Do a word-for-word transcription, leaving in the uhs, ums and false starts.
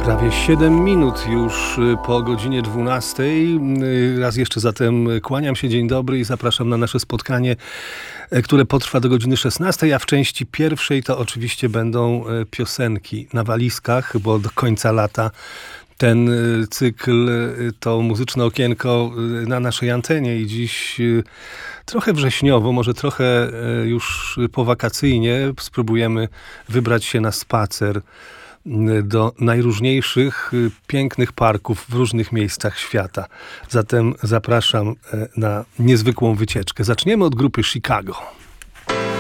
Prawie siedem minut już po godzinie dwunastej. Raz jeszcze zatem kłaniam się, dzień dobry i zapraszam na nasze spotkanie, które potrwa do godziny szesnastej, a w części pierwszej to oczywiście będą piosenki na walizkach, bo do końca lata ten cykl to muzyczne okienko na naszej antenie i dziś trochę wrześniowo, może trochę już powakacyjnie spróbujemy wybrać się na spacer do najróżniejszych, pięknych parków w różnych miejscach świata. Zatem zapraszam na niezwykłą wycieczkę. Zaczniemy od grupy Chicago.